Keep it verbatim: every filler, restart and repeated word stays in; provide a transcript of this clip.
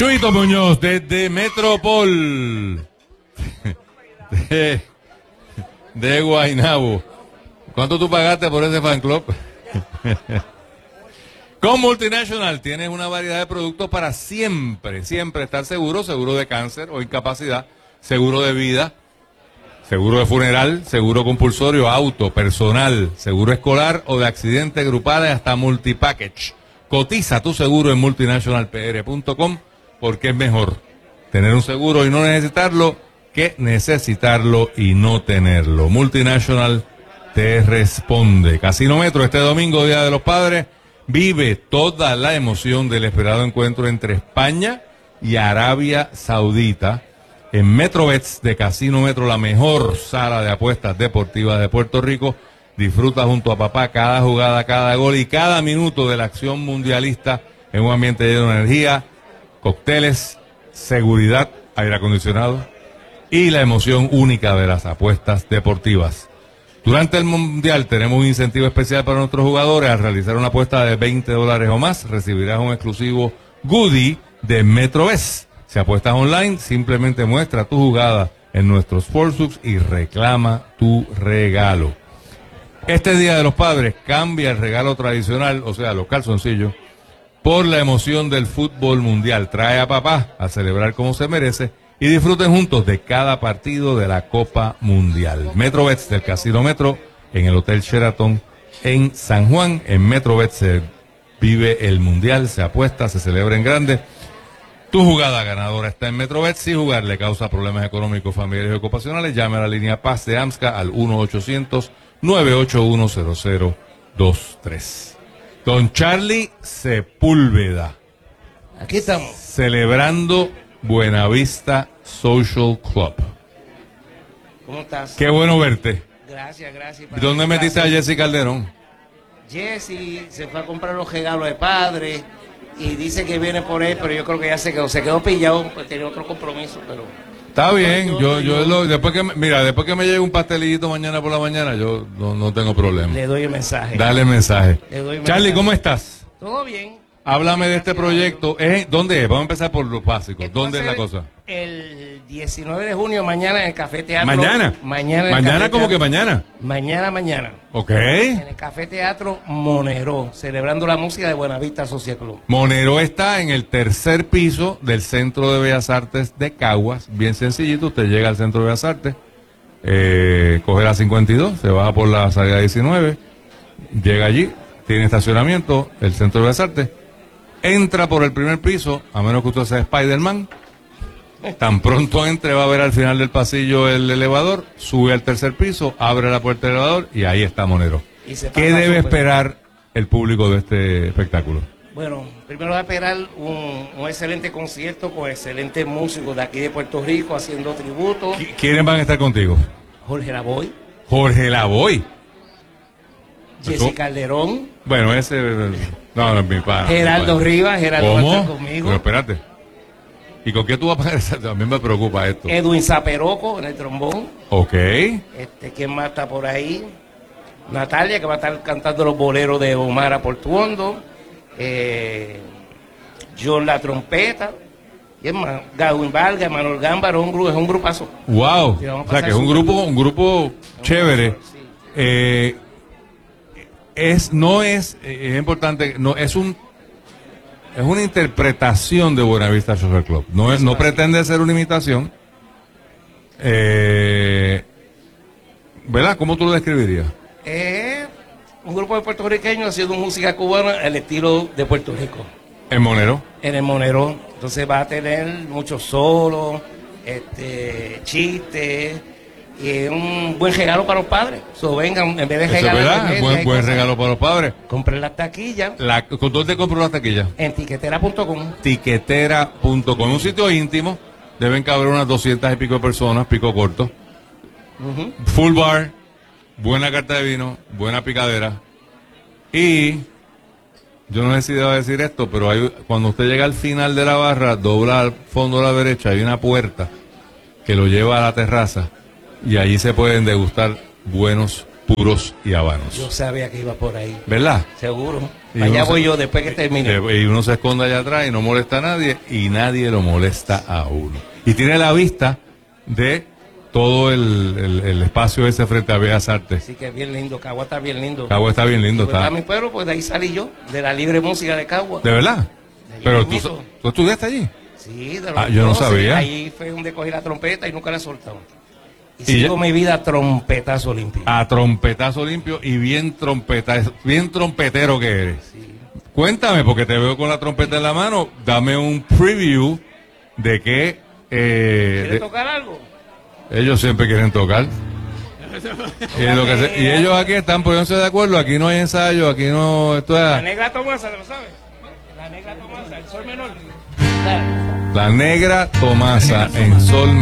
Chuito Muñoz, desde Metropol, de, de Guaynabo. ¿Cuánto tú pagaste por ese fan club? Con Multinational tienes una variedad de productos para siempre, siempre estar seguro, seguro de cáncer o incapacidad, seguro de vida, seguro de funeral, seguro compulsorio, auto, personal, seguro escolar o de accidentes grupales hasta multipackage. Cotiza tu seguro en multinational p r punto com porque es mejor tener un seguro y no necesitarlo que necesitarlo y no tenerlo. Multinational te responde. Casino Metro, este domingo, Día de los Padres, vive toda la emoción del esperado encuentro entre España y Arabia Saudita en Metrobets de Casino Metro, la mejor sala de apuestas deportivas de Puerto Rico. Disfruta junto a papá cada jugada, cada gol y cada minuto de la acción mundialista en un ambiente lleno de energía, cócteles, seguridad, aire acondicionado y la emoción única de las apuestas deportivas. Durante el Mundial tenemos un incentivo especial para nuestros jugadores. Al realizar una apuesta de veinte dólares o más, recibirás un exclusivo goodie de Metrobest. Si apuestas online, simplemente muestra tu jugada en nuestros Sportsbooks y reclama tu regalo. Este Día de los Padres cambia el regalo tradicional, o sea, los calzoncillos, por la emoción del fútbol mundial. Trae a papá a celebrar como se merece y disfruten juntos de cada partido de la Copa Mundial. Metrobets del Casino Metro en el Hotel Sheraton en San Juan. En Metrobets se vive el Mundial, se apuesta, se celebra en grande. Tu jugada ganadora está en Metrobets. Si jugar le causa problemas económicos, familiares y ocupacionales, llame a la línea Paz de AMSCA al uno ochocientos nueve ocho uno cero cero dos tres. Don Charlie Sepúlveda. Aquí estamos. Celebrando Buenavista Social Club. ¿Cómo estás? Qué bueno verte. Gracias, gracias. ¿Y dónde metiste a Jessy Calderón? Jessy se fue a comprar los regalos de padre y dice que viene por él, pero yo creo que ya se quedó, se quedó pillado, pues tenía otro compromiso, pero... Está bien, yo, yo, yo lo, después que me, mira, después que me llegue un pastelito mañana por la mañana, yo no, no tengo problema. Le doy el mensaje. Dale el mensaje. Le doy el Charlie, mensaje. ¿cómo estás? Todo bien. Háblame de este proyecto. ¿Es, ¿Dónde es? Vamos a empezar por los básicos. Esto ¿Dónde es va a la ser cosa? El diecinueve de junio, mañana en el Café Teatro. ¿Mañana? Mañana. en el ¿Mañana Café como que Teatro. mañana? Mañana, mañana. Ok. En el Café Teatro Monero, celebrando la música de Buenavista Social Club. Monero está en el tercer piso del Centro de Bellas Artes de Caguas. Bien sencillito, usted llega al Centro de Bellas Artes, eh, coge la cincuenta y dos, se baja por la salida diecinueve, llega allí, tiene estacionamiento, el Centro de Bellas Artes, entra por el primer piso, a menos que usted sea Spider-Man. Tan pronto entre va a ver al final del pasillo el elevador, sube al tercer piso, abre la puerta del elevador y ahí está Monero. Y se ¿Qué pasa debe súper esperar el público de este espectáculo? Bueno, primero va a esperar un, un excelente concierto con excelentes músicos de aquí de Puerto Rico haciendo tributo. ¿Qui- ¿Quiénes van a estar contigo? Jorge Lavoy, Jorge Lavoy. Jessy ¿Cómo? Calderón, Bueno, ese... No, no es mi padre. Gerardo Rivas, Gerardo va a ¿Cómo? estar conmigo, Pero espérate. ¿Y con qué tú vas a pagar? A mí me preocupa esto. Edwin Zaperoco en el trombón, Ok. este, ¿quién más está por ahí? Natalia, que va a estar cantando los boleros de Omar Portuondo, eh, John la trompeta, y es más, Gawin Vargas, Manuel Gámbaro, un grupo, es un grupazo. Wow. Sí, vamos a O sea, que es pasar un súper grupo, bien. un grupo chévere. Sí. Eh, es, no es, eh, es importante, no, es un, es una interpretación de Buenavista Social Club. No es, no pretende ser una imitación. Eh, ¿Verdad? ¿Cómo tú lo describirías? Eh, un grupo de puertorriqueños haciendo música cubana al estilo de Puerto Rico, En Monero. en el Monero. Entonces va a tener muchos solos, este, chistes, y es un buen regalo para los padres. So, vengan, en vez de Eso es regalar verdad, media buen, y buen cosas, regalo para los padres. compren las taquillas La, ¿con dónde compró la taquilla? en tiquetera punto com. Tiquetera punto com. Un sitio íntimo, deben caber unas doscientas y pico de personas, pico corto. Ujú. Full bar, buena carta de vino, buena picadera. Y yo no sé si debo decir esto, pero hay, cuando usted llega al final de la barra, dobla al fondo a la derecha, hay una puerta que lo lleva a la terraza y allí se pueden degustar buenos puros y habanos. Yo sabía que iba por ahí. ¿Verdad? Seguro. Y Allá uno voy se- yo después que termine. Eh, Y uno se esconde allá atrás y no molesta a nadie y nadie lo molesta a uno. Y tiene la vista de todo el, el- el espacio ese frente a Bellas Artes. Así que bien lindo. Cagua está bien lindo. Cagua está bien lindo, Pues, a está. mi pueblo, pues de ahí salí yo, de la libre música de Cagua. ¿De verdad? De allí Pero tú, mismito. tú estudiaste allí. Sí, de los Ah, yo no doce, sabía. Ahí fue donde cogí la trompeta y nunca la he soltado. Y, Y sigo ya- mi vida trompetazo limpio. A trompetazo limpio y bien trompeta, bien trompetero que eres. Sí. Cuéntame, porque te veo con la trompeta en la mano, dame un preview de que eh, ¿Quieres de- tocar algo? ellos siempre quieren tocar. Y, lo que se- y ellos aquí están poniéndose de acuerdo, aquí no hay ensayo, aquí no, esto La es negra Tomasa, ¿lo sabes? La negra Tomasa, el sol menor. Dale. la negra Tomasa en sol